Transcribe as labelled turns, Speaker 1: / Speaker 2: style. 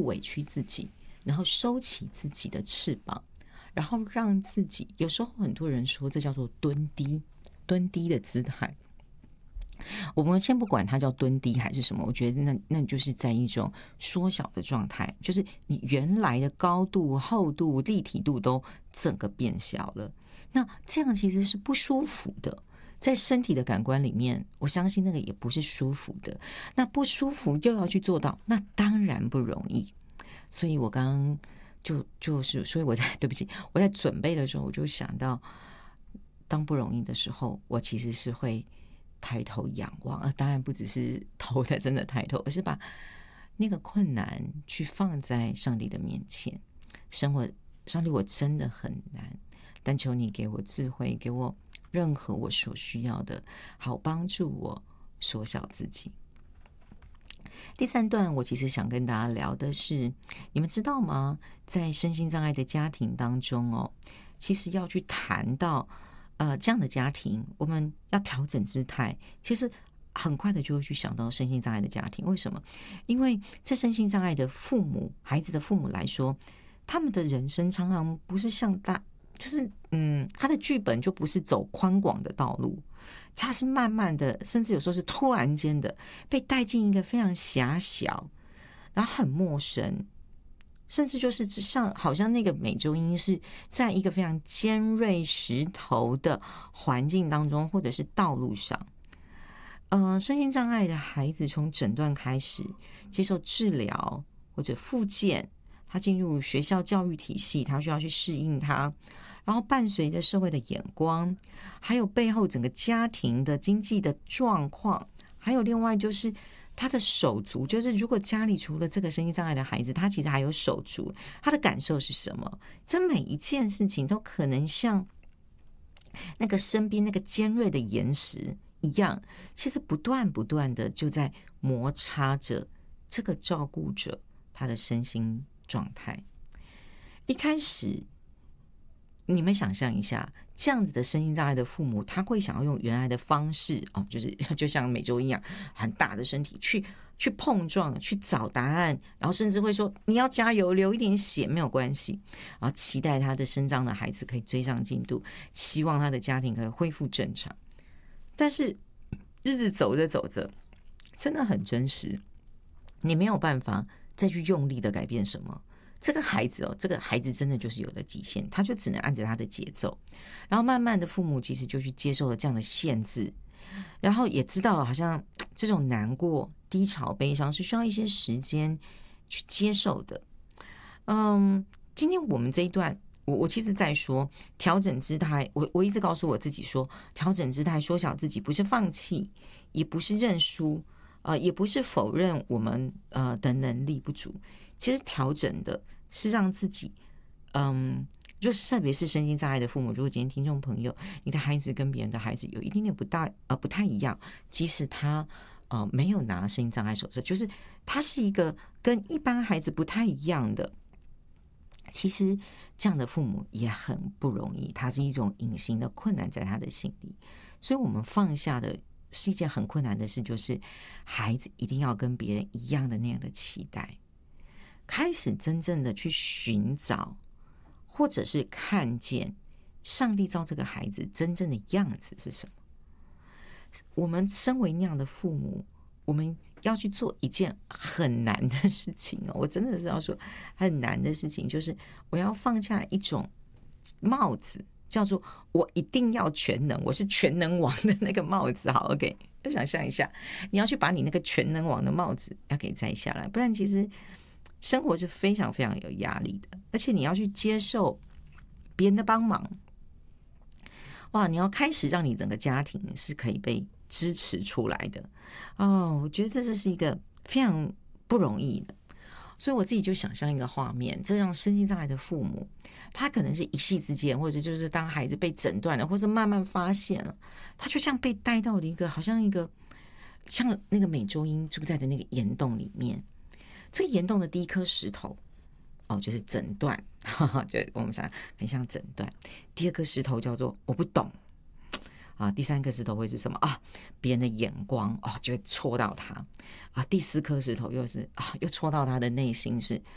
Speaker 1: 委屈自己，然后收起自己的翅膀，然后让自己，有时候很多人说这叫做蹲低的姿态。我们先不管它叫蹲低还是什么，我觉得那就是在一种缩小的状态，就是你原来的高度、厚度、立体度都整个变小了。那这样其实是不舒服的，在身体的感官里面，我相信那个也不是舒服的。那不舒服又要去做到，那当然不容易。所以我刚刚就是所以对不起，我在准备的时候我就想到，当不容易的时候，我其实是会抬头仰望，当然不只是头的真的抬头，而是把那个困难去放在上帝的面前。上帝，我真的很难，但求你给我智慧，给我任何我所需要的，好帮助我缩小自己。第三段我其实想跟大家聊的是，你们知道吗？在身心障碍的家庭当中其实要去谈到这样的家庭，我们要调整姿态，其实很快的就会去想到身心障碍的家庭。为什么？因为在身心障碍的父母，孩子的父母来说，他们的人生常常不是像就是他的剧本就不是走宽广的道路，他是慢慢的，甚至有时候是突然间的被带进一个非常狭小，然后很陌生，甚至就是好像那个美洲鹰是在一个非常尖锐石头的环境当中，或者是道路上。身心障碍的孩子从诊断开始接受治疗或者复健，他进入学校教育体系，他需要去适应他，然后伴随着社会的眼光，还有背后整个家庭的经济的状况，还有另外就是他的手足，就是如果家里除了这个身心障碍的孩子，他其实还有手足，他的感受是什么？这每一件事情都可能像那个身边那个尖锐的岩石一样，其实不断的就在摩擦着这个照顾者他的身心状态。一开始你们想象一下，这样子的身心障碍的父母，他会想要用原来的方式就像美洲一样很大的身体去碰撞，去找答案，然后甚至会说你要加油，流一点血没有关系，然后期待他的身障的孩子可以追上进度，希望他的家庭可以恢复正常。但是日子走着走着，真的很真实，你没有办法再去用力的改变什么。这个孩子真的就是有了极限，他就只能按着他的节奏，然后慢慢的父母其实就去接受了这样的限制，然后也知道好像这种难过、低潮、悲伤是需要一些时间去接受的。今天我们这一段我其实在说调整姿态，我一直告诉我自己说，调整姿态，缩小自己，不是放弃，也不是认输，也不是否认我们的能力不足。其实调整的是让自己，就是特别是身心障碍的父母，如果今天听众朋友，你的孩子跟别人的孩子有一点点不太一样，即使他没有拿身心障碍手册，就是他是一个跟一般孩子不太一样的。其实这样的父母也很不容易，他是一种隐形的困难在他的心里，所以我们放下的是一件很困难的事，就是孩子一定要跟别人一样的那样的期待，开始真正的去寻找，或者是看见上帝造这个孩子真正的样子是什么。我们身为那样的父母，我们要去做一件很难的事情我真的是要说很难的事情，就是我要放下一种帽子，叫做我一定要全能，我是全能王的那个帽子。好 OK， 就想象一下，你要去把你那个全能王的帽子要给摘下来，不然其实生活是非常非常有压力的，而且你要去接受别人的帮忙。哇，你要开始让你整个家庭是可以被支持出来的我觉得这是一个非常不容易的。所以我自己就想象一个画面，这样身心障碍的父母，他可能是一夕之间，或者就是当孩子被诊断了，或是慢慢发现了，他就像被带到了一个好像一个像那个美洲鹰住在的那个岩洞里面。这个岩洞的第一颗石头就是诊断，就我们想很像诊断。第二颗石头叫做我不懂第三颗石头会是什么别人的眼光就会戳到他第四颗石头又是又戳到他的内心是